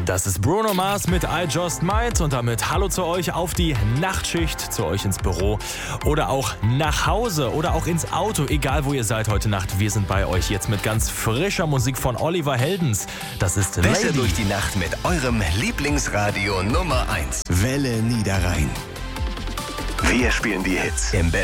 Das ist Bruno Mars mit I Just Might und damit hallo zu euch auf die Nachtschicht, zu euch ins Büro oder auch nach Hause oder auch ins Auto, egal wo ihr seid heute Nacht. Wir sind bei euch jetzt mit ganz frischer Musik von Oliver Heldens. Das ist Besser Lady. durch die Nacht mit eurem Lieblingsradio Nummer 1. Welle Niederrhein. Wir spielen die Hits im